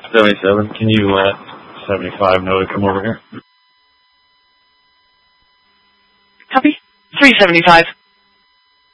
77, can you let 75 know to come over here? Copy. 375.